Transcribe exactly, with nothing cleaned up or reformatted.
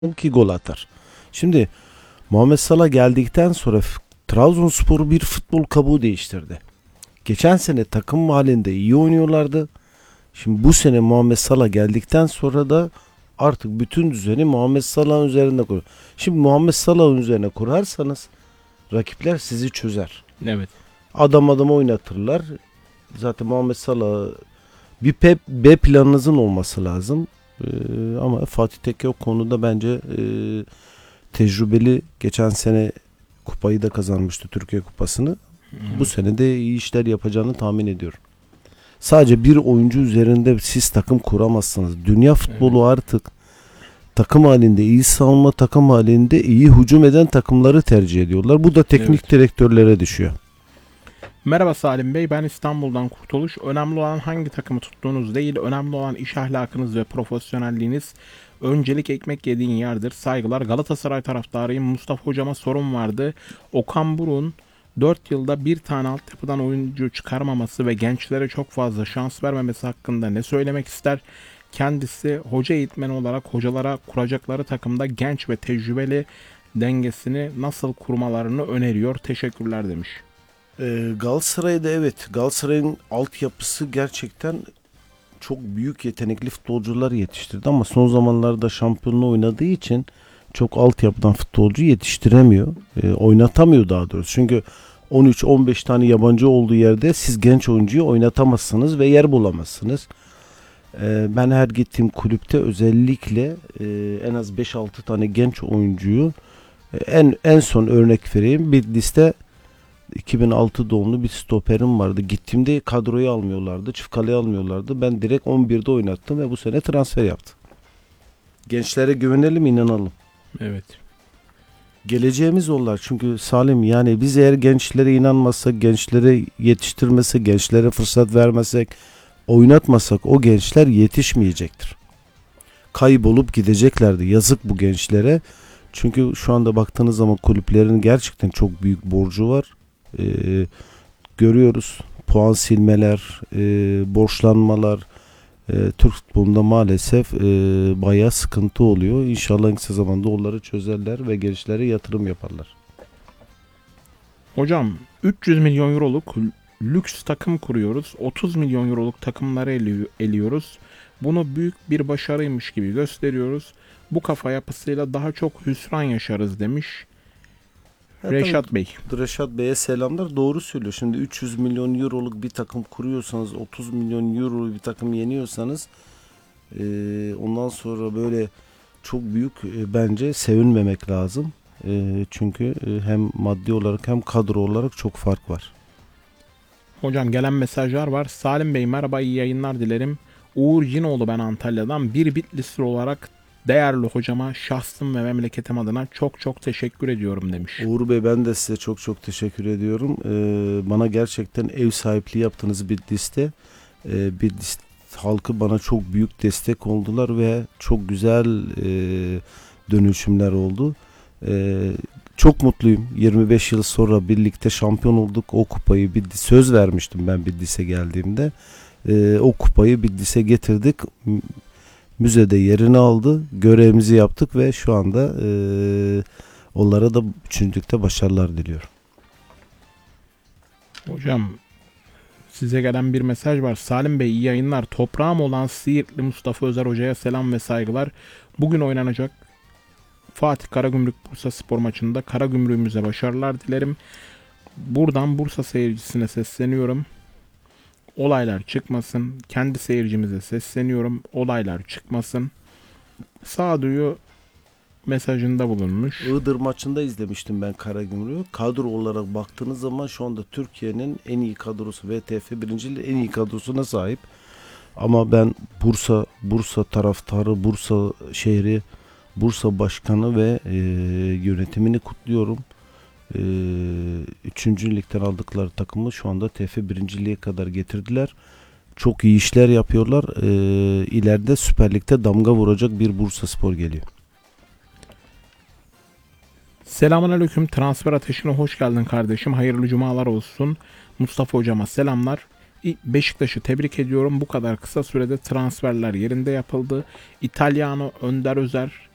ki gol atar. Şimdi Muhammed Salah geldikten sonra f- Trabzonspor bir futbol kabuğu değiştirdi. Geçen sene takım halinde iyi oynuyorlardı. Şimdi bu sene Muhammed Salah geldikten sonra da artık bütün düzeni Muhammed Salah'ın üzerinde kuruyor. Şimdi Muhammed Salah'ın üzerine kurarsanız rakipler sizi çözer. Evet. Adam adam oynatırlar. Zaten Muhammed Salah bir P- B planınızın olması lazım. Ee, ama Fatih Tekke o konuda bence e, tecrübeli. Geçen sene kupayı da kazanmıştı, Türkiye Kupası'nı. Bu sene de iyi işler yapacağını tahmin ediyorum. Sadece bir oyuncu üzerinde siz takım kuramazsınız. Dünya futbolu artık takım halinde iyi savunma, takım halinde iyi hücum eden takımları tercih ediyorlar. Bu da teknik Evet. direktörlere düşüyor. Merhaba Salim Bey, ben İstanbul'dan Kurtuluş. Önemli olan hangi takımı tuttuğunuz değil, önemli olan iş ahlakınız ve profesyonelliğiniz. Öncelik ekmek yediğin yerdir. Saygılar. Galatasaray taraftarıyım. Mustafa hocama sorum vardı. Okan Buruk'un dört yılda bir tane altyapıdan oyuncu çıkarmaması ve gençlere çok fazla şans vermemesi hakkında ne söylemek ister? Kendisi hoca eğitmeni olarak hocalara kuracakları takımda genç ve tecrübeli dengesini nasıl kurmalarını öneriyor. Teşekkürler demiş. Ee, Galatasaray'da evet, Galatasaray'ın altyapısı gerçekten çok büyük yetenekli futbolcular yetiştirdi ama son zamanlarda şampiyonluğu oynadığı için çok altyapıdan futbolcu yetiştiremiyor. Ee, oynatamıyor daha doğrusu. Çünkü on üç on beş tane yabancı olduğu yerde siz genç oyuncuyu oynatamazsınız ve yer bulamazsınız. Ee, ben her gittiğim kulüpte özellikle e, en az beş altı tane genç oyuncuyu e, en en son örnek vereyim. Bir liste iki bin altı doğumlu bir stoperim vardı. Gittiğimde kadroyu almıyorlardı. Çift kaleye almıyorlardı. Ben direkt on birde oynattım ve bu sene transfer yaptım. Gençlere güvenelim, inanalım. Evet. Geleceğimiz onlar. Çünkü Salim, yani biz eğer gençlere inanmazsak, gençlere yetiştirmesek, gençlere fırsat vermezsek, oynatmasak o gençler yetişmeyecektir. Kaybolup gideceklerdi. Yazık bu gençlere. Çünkü şu anda baktığınız zaman kulüplerin gerçekten çok büyük borcu var. Ee, görüyoruz puan silmeler, e, borçlanmalar. E, Türk futbolunda maalesef e, bayağı sıkıntı oluyor. İnşallah en kısa zamanda onları çözerler ve gençlere yatırım yaparlar. Hocam üç yüz milyon euroluk lüks takım kuruyoruz. otuz milyon euroluk takımları eli- eliyoruz. Bunu büyük bir başarıymış gibi gösteriyoruz. Bu kafa yapısıyla daha çok hüsran yaşarız demiş Ha, Reşat Bey. tabii Reşat Bey'e selamlar. Doğru söylüyor. Şimdi üç yüz milyon euroluk bir takım kuruyorsanız, otuz milyon euro bir takım yeniyorsanız, e, ondan sonra böyle çok büyük, e, bence sevinmemek lazım. E, çünkü e, hem maddi olarak hem kadro olarak çok fark var. Hocam gelen mesajlar var. Salim Bey merhaba, iyi yayınlar dilerim. Uğur Cinoğlu ben Antalya'dan. Bir Bitlisli olarak değerli hocama şahsım ve memleketim adına çok çok teşekkür ediyorum demiş. Uğur Bey, ben de size çok çok teşekkür ediyorum. Ee, bana gerçekten ev sahipliği yaptığınız bir liste. Ee, bir liste halkı bana çok büyük destek oldular ve çok güzel e, dönüşümler oldu. Ee, çok mutluyum. yirmi beş yıl sonra birlikte şampiyon olduk. O kupayı bir söz vermiştim ben bir lise geldiğimde. Ee, o kupayı bir lise getirdik. Müzede yerini aldı. Görevimizi yaptık ve şu anda e, onlara da üçüncülükte başarılar diliyorum. Hocam size gelen bir mesaj var. Salim Bey iyi yayınlar. Toprağım olan Siirtli Mustafa Özer Hoca'ya selam ve saygılar. Bugün oynanacak Fatih Karagümrük Bursa Spor maçında Karagümrük'ümüze başarılar dilerim. Buradan Bursa seyircisine sesleniyorum. Olaylar çıkmasın. Kendi seyircimize sesleniyorum. Olaylar çıkmasın. Sağduyu mesajında bulunmuş. Iğdır maçında izlemiştim ben Karagümrük'ü. Kadro olarak baktığınız zaman şu anda Türkiye'nin en iyi kadrosu, V T F birinciliği en iyi kadrosuna sahip. Ama ben Bursa Bursa taraftarı, Bursa şehri, Bursa başkanı ve e, yönetimini kutluyorum. E, üçüncü ligden aldıkları takımı şu anda T F birinciliğe kadar getirdiler. Çok iyi işler yapıyorlar. E, ileride Süper Lig'de damga vuracak bir Bursaspor geliyor. Selamünaleyküm. Transfer ateşine hoş geldin kardeşim. Hayırlı cumalar olsun. Mustafa hocama selamlar. Beşiktaş'ı tebrik ediyorum. Bu kadar kısa sürede transferler yerinde yapıldı. İtalyano Önder Özer